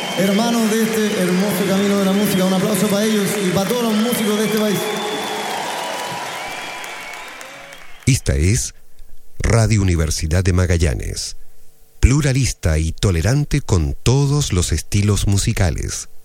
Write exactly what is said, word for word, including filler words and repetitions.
hermanos de este hermoso camino de la música. Un aplauso para ellos y para todos los músicos de este país. Esta es Radio Universidad de Magallanes, pluralista y tolerante con todos los estilos musicales.